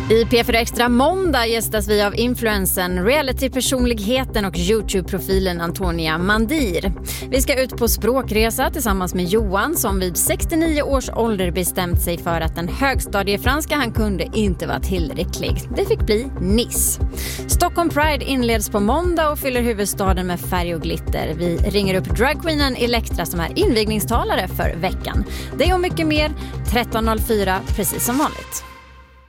I P4 Extra måndag gästas vi av influensen, reality-personligheten och YouTube-profilen Antonia Mandir. Vi ska ut på språkresa tillsammans med Johan som vid 69 års ålder bestämt sig för att den högstadiefranska han kunde inte var tillräcklig. Det fick bli Nice. Stockholm Pride inleds på måndag och fyller huvudstaden med färg och glitter. Vi ringer upp dragqueenen Elektra som är invigningstalare för veckan. Det och mycket mer 13.04 precis som vanligt.